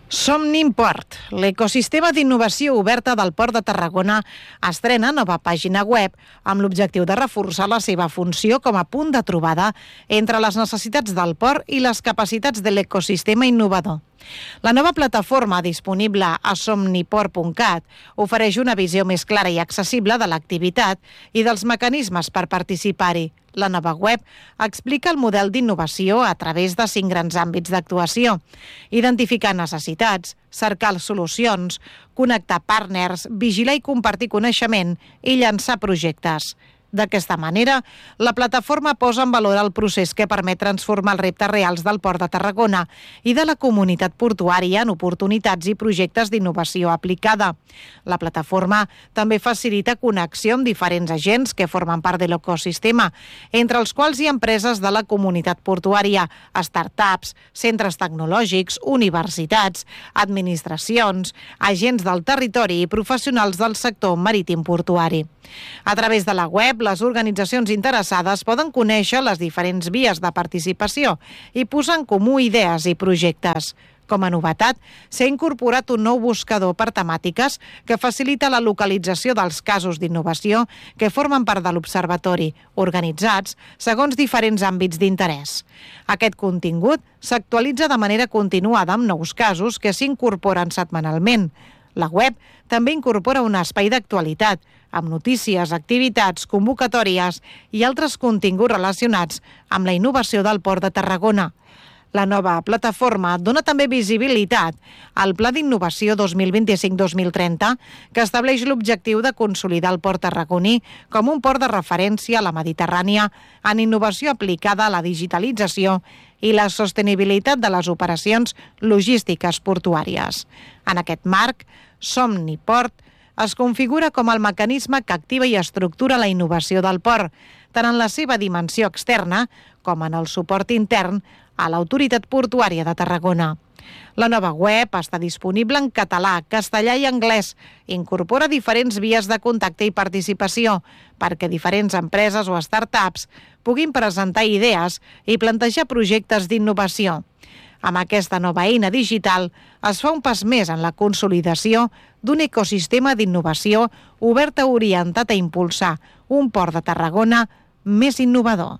Somnimport, l'ecosistema d'innovació oberta del Port de Tarragona, estrena nova pàgina web amb l'objectiu de reforçar la seva funció com a punt de trobada entre les necessitats del port i les capacitats de l'ecosistema innovador. La nova plataforma, disponible a somniport.cat, ofereix una visió més clara i accessible de l'activitat i dels mecanismes per participar-hi. La nova web explica el model d'innovació a través de 5 grans àmbits d'actuació: identificar necessitats, cercar solucions, connectar partners, vigilar i compartir coneixement i llançar projectes. D'aquesta manera, la plataforma posa en valor el procés que permet transformar els reptes reals del Port de Tarragona i de la comunitat portuària en oportunitats i projectes d'innovació aplicada. La plataforma també facilita connexió amb diferents agents que formen part de l'ecosistema, entre els quals hi ha empreses de la comunitat portuària, startups, centres tecnològics, universitats, administracions, agents del territori i professionals del sector marítim portuari. A través de la web, les organitzacions interessades poden conèixer les diferents vies de participació i posar en comú idees i projectes. Com a novetat, s'ha incorporat un nou buscador per temàtiques que facilita la localització dels casos d'innovació que formen part de l'Observatori, organitzats segons diferents àmbits d'interès. Aquest contingut s'actualitza de manera continuada amb nous casos que s'incorporen setmanalment. La web també incorpora un espai d'actualitat, amb notícies, activitats, convocatòries i altres continguts relacionats amb la innovació del Port de Tarragona. La nova plataforma dona també visibilitat al Pla d'Innovació 2025-2030, que estableix l'objectiu de consolidar el port tarragoní com un port de referència a la Mediterrània en innovació aplicada a la digitalització i la sostenibilitat de les operacions logístiques portuàries. En aquest marc, Somniport es configura com el mecanisme que activa i estructura la innovació del port, tant en la seva dimensió externa com en el suport intern a l'Autoritat Portuària de Tarragona. La nova web està disponible en català, castellà i anglès. Incorpora diferents vies de contacte i participació perquè diferents empreses o startups puguin presentar idees i plantejar projectes d'innovació. Amb aquesta nova eina digital es fa un pas més en la consolidació d'un ecosistema d'innovació obert, orientat a impulsar un Port de Tarragona més innovador.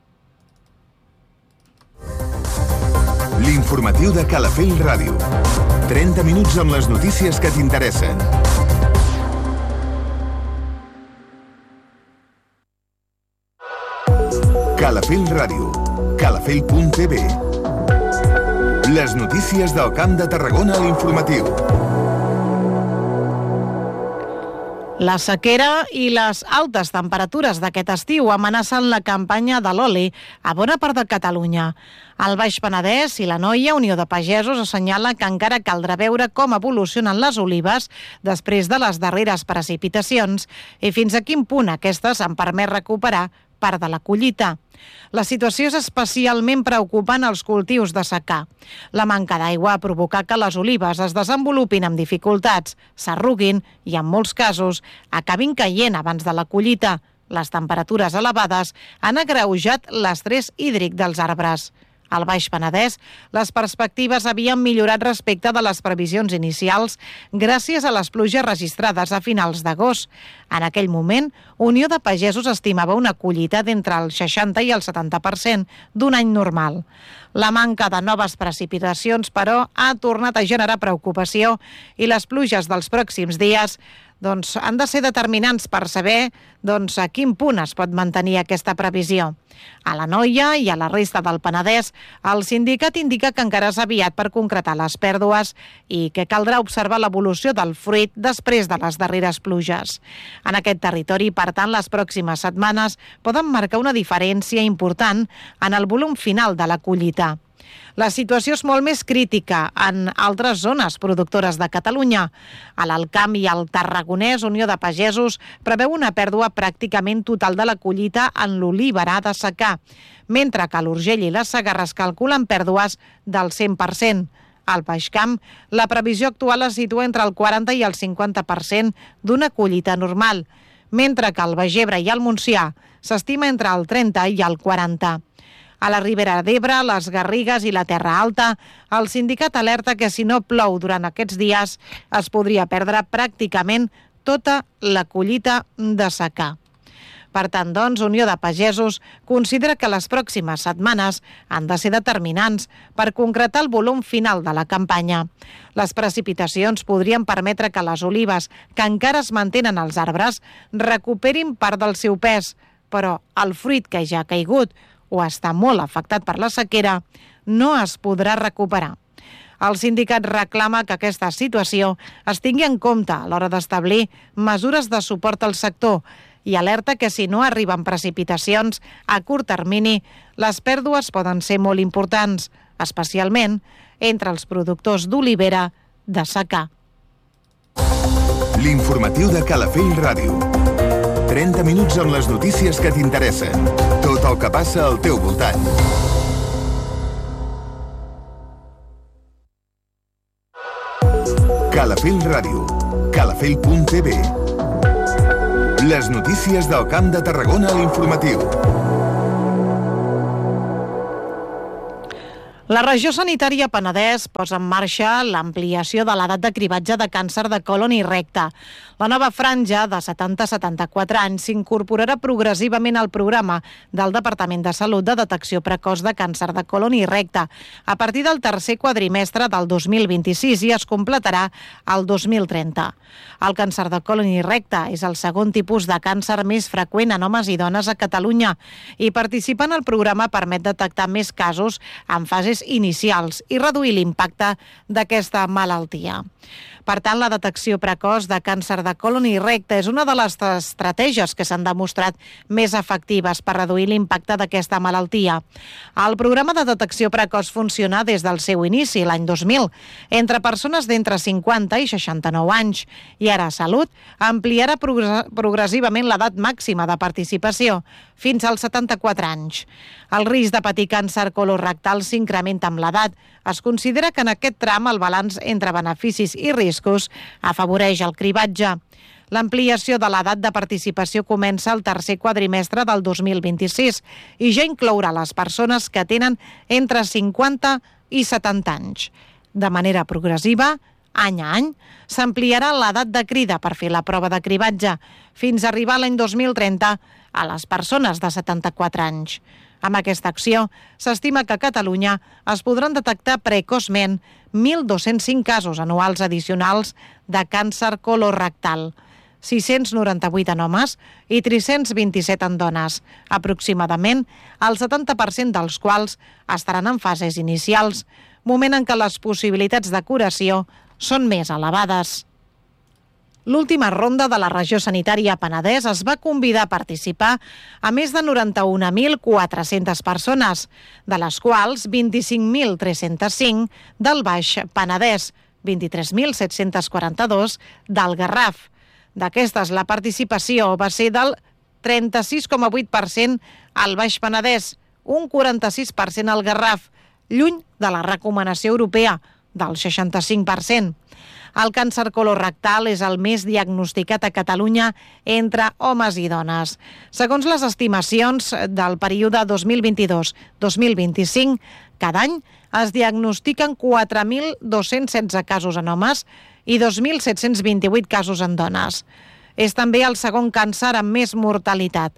L'informatiu de Calafell Ràdio. 30 minuts amb les notícies que t'interessen. Calafell Ràdio. Calafell.tv. Les notícies del Camp de Tarragona a l'informatiu. La sequera i les altes temperatures d'aquest estiu amenacen la campanya de l'oli a bona part de Catalunya. Al Baix Penedès i l'Anoia, Unió de Pagesos assenyala que encara caldrà veure com evolucionen les olives després de les darreres precipitacions i fins a quin punt aquestes han permès recuperar part de la collita. La situació és especialment preocupant als cultius de secà. La manca d'aigua ha provocat que les olives es desenvolupin amb dificultats, s'arruguin i, en molts casos, acabin caient abans de la collita. Les temperatures elevades han agreujat l'estrès hídric dels arbres. Al Baix Penedès, les perspectives havien millorat respecte de les previsions inicials gràcies a les pluges registrades a finals d'agost. En aquell moment, Unió de Pagesos estimava una collita d'entre el 60 i el 70% d'un any normal. La manca de noves precipitacions, però, ha tornat a generar preocupació i les pluges dels pròxims dies han de ser determinants per saber a quin punt es pot mantenir aquesta previsió. A l'Anoia i a la resta del Penedès, el sindicat indica que encara és aviat per concretar les pèrdues i que caldrà observar l'evolució del fruit després de les darreres pluges. En aquest territori, per tant, les pròximes setmanes poden marcar una diferència important en el volum final de la collita. La situació és molt més crítica en altres zones productores de Catalunya. A l'Alt Camp i al Tarragonès, Unió de Pagesos preveu una pèrdua pràcticament total de la collita en l'olívera de secà, mentre que a l'Urgell i la Segarra es calculen pèrdues del 100%. Al Baix Camp, la previsió actual es situa entre el 40 i el 50% d'una collita normal, mentre que al Baix Ebre i al Montsià s'estima entre el 30 i el 40%. A la Ribera d'Ebre, les Garrigues i la Terra Alta, el sindicat alerta que si no plou durant aquests dies es podria perdre pràcticament tota la collita de secà. Per tant, doncs, Unió de Pagesos considera que les pròximes setmanes han de ser determinants per concretar el volum final de la campanya. Les precipitacions podrien permetre que les olives, que encara es mantenen als arbres, recuperin part del seu pes, però el fruit que ja ha caigut o està molt afectat per la sequera no es podrà recuperar. El sindicat reclama que aquesta situació es tingui en compte a l'hora d'establir mesures de suport al sector i alerta que si no arriben precipitacions a curt termini, les pèrdues poden ser molt importants, especialment entre els productors d'olivera de secà. L'informatiu de Calafell Ràdio. 30 minuts amb les notícies que t'interessen. Tot el que passa al teu voltant. Calafell Ràdio. Calafell.tv. Les notícies del Camp de Tarragona a l'informatiu. La regió sanitària Penedès posa en marxa l'ampliació de l'edat de cribatge de càncer de còlon i recte. La nova franja de 70 a 74 anys s'incorporarà progressivament al programa del Departament de Salut de detecció precoç de càncer de còlon i recte a partir del tercer quadrimestre del 2026 i es completarà el 2030. El càncer de còlon i recte és el segon tipus de càncer més freqüent en homes i dones a Catalunya i participar en el programa permet detectar més casos en fases inicials i reduir l'impacte d'aquesta malaltia. Per tant, la detecció precoç de càncer de còlon i recte és una de les estratègies que s'han demostrat més efectives per reduir l'impacte d'aquesta malaltia. El programa de detecció precoç funciona des del seu inici, l'any 2000, entre persones d'entre 50 i 69 anys, i ara Salut ampliarà progressivament l'edat màxima de participació, fins als 74 anys. El risc de patir càncer colorectal s'incrementa amb l'edat. Es considera que en aquest tram el balanç entre beneficis i riscos afavoreix el cribatge. L'ampliació de l'edat de participació comença el tercer quadrimestre del 2026 i ja inclourà les persones que tenen entre 50 i 70 anys. De manera progressiva, any a any, s'ampliarà l'edat de crida per fer la prova de cribatge, fins a arribar l'any 2030 a les persones de 74 anys. Amb aquesta acció, s'estima que a Catalunya es podran detectar precoçment 1.205 casos anuals addicionals de càncer colorectal, 698 en homes i 327 en dones, aproximadament el 70% dels quals estaran en fases inicials, moment en què les possibilitats de curació són més elevades. L'última ronda de la regió sanitària Penedès es va convidar a participar a més de 91.400 persones, de les quals 25.305 del Baix Penedès, 23.742 del Garraf. D'aquestes, la participació va ser del 36,8% al Baix Penedès, un 46% al Garraf, lluny de la recomanació europea, del 65%. El càncer colorectal és el més diagnosticat a Catalunya entre homes i dones. Segons les estimacions del període 2022-2025, cada any es diagnostiquen 4.216 casos en homes i 2.728 casos en dones. És també el segon càncer amb més mortalitat.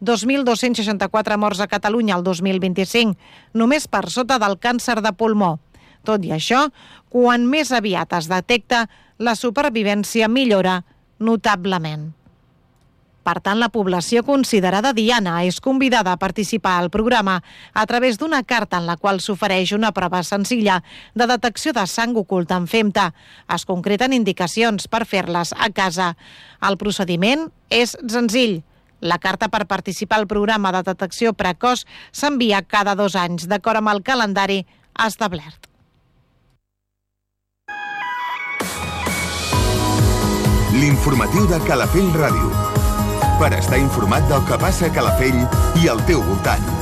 2.264 morts a Catalunya el 2025, només per sota del càncer de pulmó. Tot i això, quan més aviat es detecta, la supervivència millora notablement. Per tant, la població considerada diana és convidada a participar al programa a través d'una carta en la qual s'ofereix una prova senzilla de detecció de sang oculta en femta. Es concreten indicacions per fer-les a casa. El procediment és senzill. La carta per participar al programa de detecció precoç s'envia cada 2 anys, d'acord amb el calendari establert. L'informatiu de Calafell Ràdio. Per estar informat del que passa a Calafell i al teu voltant.